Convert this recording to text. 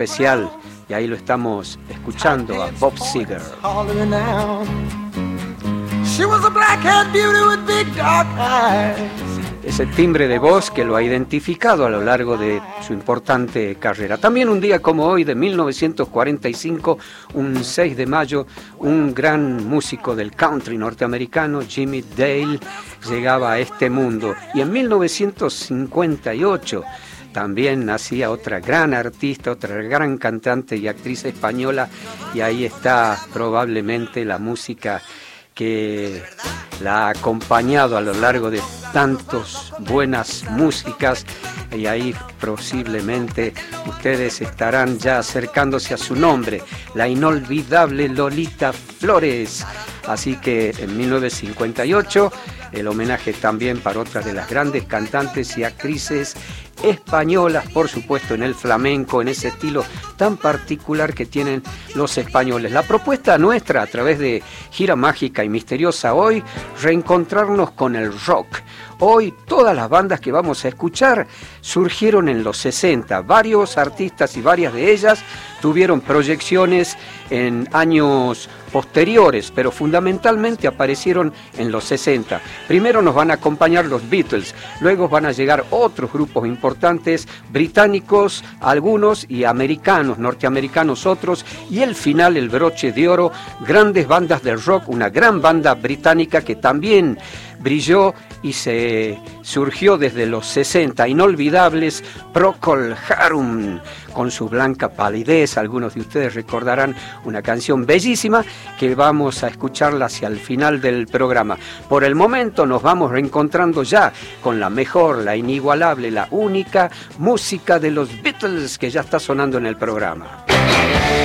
especial y ahí lo estamos escuchando a Bob Seger. Ese timbre de voz que lo ha identificado a lo largo de su importante carrera. También un día como hoy de 1945, un 6 de mayo, un gran músico del country norteamericano, Jimmy Dale, llegaba a este mundo. Y en 1958 también nacía otra gran artista, otra gran cantante y actriz española, y ahí está probablemente la música que la ha acompañado a lo largo de tantas buenas músicas, y ahí posiblemente ustedes estarán ya acercándose a su nombre, la inolvidable Lolita Flores. Así que en 1958 el homenaje también para otra de las grandes cantantes y actrices españolas, por supuesto en el flamenco, en ese estilo tan particular que tienen los españoles. La propuesta nuestra a través de Gira Mágica y Misteriosa hoy, reencontrarnos con el rock. Hoy todas las bandas que vamos a escuchar surgieron en los 60. Varios artistas y varias de ellas tuvieron proyecciones en años posteriores, pero fundamentalmente aparecieron en los 60. Primero nos van a acompañar los Beatles, luego van a llegar otros grupos importantes, británicos algunos y americanos, norteamericanos otros, y el final, el broche de oro, grandes bandas del rock, una gran banda británica que también brilló y se surgió desde los 60, inolvidables, Procol Harum, con su blanca palidez. Algunos de ustedes recordarán una canción bellísima que vamos a escucharla hacia el final del programa. Por el momento nos vamos reencontrando ya con la mejor, la inigualable, la única música de los Beatles que ya está sonando en el programa.